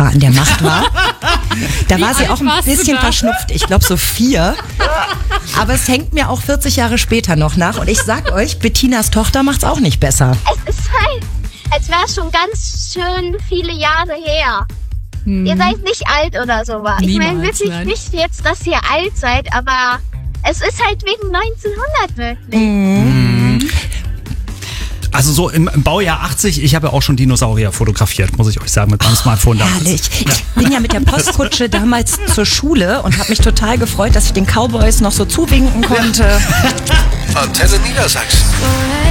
Jahre an der Macht war. Da war sie auch ein bisschen verschnupft. Ich glaube so 4. Aber es hängt mir auch 40 Jahre später noch nach. Und ich sag euch, Bettinas Tochter macht's auch nicht besser. Es ist halt, als wäre es schon ganz schön viele Jahre her. Ihr seid nicht alt oder sowas. Ich meine wirklich nicht jetzt, dass ihr alt seid, aber es ist halt wegen 1900 wirklich. Also so im Baujahr 80, ich habe ja auch schon Dinosaurier fotografiert, muss ich euch sagen, mit meinem Smartphone damals. Herrlich. Ich bin ja mit der Postkutsche damals zur Schule und habe mich total gefreut, dass ich den Cowboys noch so zuwinken konnte. Antenne Niedersachsen.